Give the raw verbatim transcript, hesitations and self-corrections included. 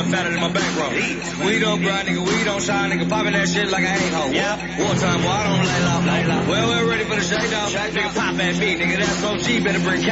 blood fatter than my bankroll. We don't grind, nigga, we don't shine, nigga, poppin' that shit like I ain't hoe. Yeah. Wartime, boy, I don't lay low. Lay low. Well, we're ready for the shake down. Nigga, pop at me, nigga, that's O G, better bring cash.